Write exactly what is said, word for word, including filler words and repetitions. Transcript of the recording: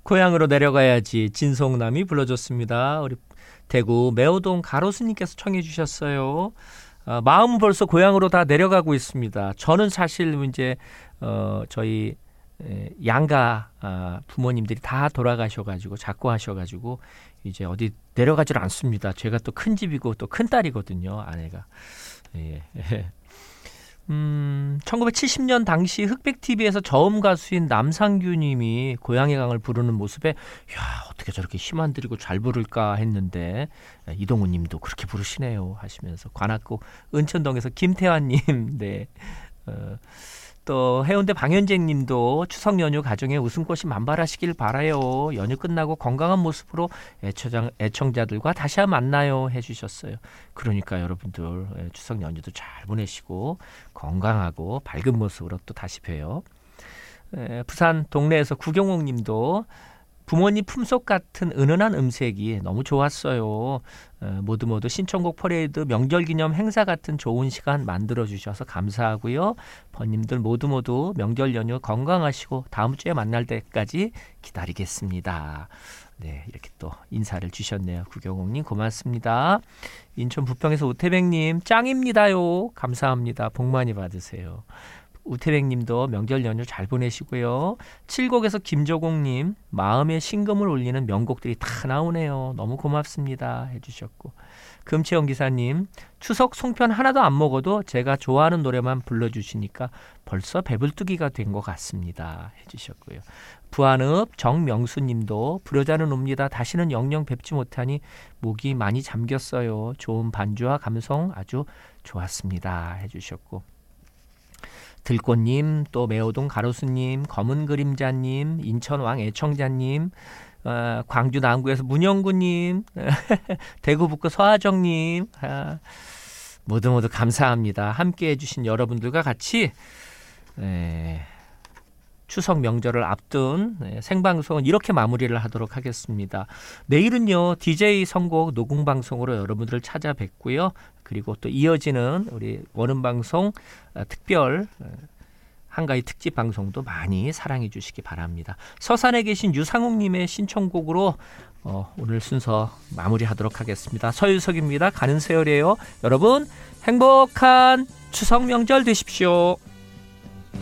고향으로 내려가야지 진송남이 불러줬습니다. 우리 대구 매호동 가로수님께서 청해 주셨어요. 어, 마음은 벌써 고향으로 다 내려가고 있습니다. 저는 사실 이제 어, 저희 에, 양가 아, 부모님들이 다 돌아가셔가지고 작고 하셔가지고 이제 어디 내려가질 않습니다. 제가 또 큰 집이고 또 큰 딸이거든요. 아내가. 예. 음, 천구백칠십 년 당시 흑백티비에서 저음 가수인 남상규 님이 고향의 강을 부르는 모습에 야, 어떻게 저렇게 힘 안 들이고 잘 부를까 했는데 이동우 님도 그렇게 부르시네요 하시면서 관악구 은천동에서 김태환 님 네. 어, 또 해운대 방현재 님도 추석 연휴 가정에 웃음꽃이 만발하시길 바라요. 연휴 끝나고 건강한 모습으로 애청자, 애청자들과 다시 한번 만나요 해주셨어요. 그러니까 여러분들 추석 연휴도 잘 보내시고 건강하고 밝은 모습으로 또 다시 봬요. 에, 부산 동네에서 구경옥 님도 부모님 품속 같은 은은한 음색이 너무 좋았어요. 어, 모두 모두 신청곡 퍼레이드 명절 기념 행사 같은 좋은 시간 만들어주셔서 감사하고요. 번님들 모두 모두 명절 연휴 건강하시고 다음 주에 만날 때까지 기다리겠습니다. 네, 이렇게 또 인사를 주셨네요. 구경옥님 고맙습니다. 인천 부평에서 우태백님 짱입니다요. 감사합니다. 복 많이 받으세요. 우태백님도 명절 연휴 잘 보내시고요. 칠곡에서 김조공님 마음의 신금을 울리는 명곡들이 다 나오네요. 너무 고맙습니다 해주셨고 금채영 기사님 추석 송편 하나도 안 먹어도 제가 좋아하는 노래만 불러주시니까 벌써 배불뚝이가 된 것 같습니다 해주셨고요. 부안읍 정명수님도 부르자는 옵니다. 다시는 영영 뵙지 못하니 목이 많이 잠겼어요. 좋은 반주와 감성 아주 좋았습니다 해주셨고 들꽃님, 또 매호동 가로수님, 검은 그림자님, 인천왕 애청자님, 어, 광주 남구에서 문영구님, 대구 북구 서하정님, 아, 모두 모두 감사합니다. 함께해 주신 여러분들과 같이 에, 추석 명절을 앞둔 에, 생방송은 이렇게 마무리를 하도록 하겠습니다. 내일은요 디제이 선곡 녹음방송으로 여러분들을 찾아뵙고요. 그리고 또 이어지는 우리 원음방송 특별 한가위 특집 방송도 많이 사랑해 주시기 바랍니다. 서산에 계신 유상욱님의 신청곡으로 어, 오늘 순서 마무리하도록 하겠습니다. 서유석입니다. 가는 세월이에요. 여러분 행복한 추석 명절 되십시오.